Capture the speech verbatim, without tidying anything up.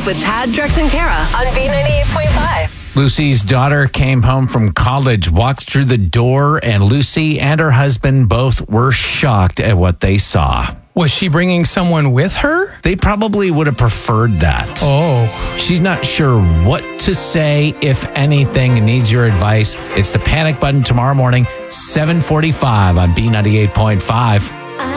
with Tad, Drex, and Kara on B ninety-eight point five. Lucy's daughter came home from college, walked through the door, and Lucy and her husband both were shocked at what they saw. Was she bringing someone with her? They probably would have preferred that. Oh. She's not sure what to say, if anything, and needs your advice. It's the Panic Button tomorrow morning, seven forty-five on B ninety-eight point five.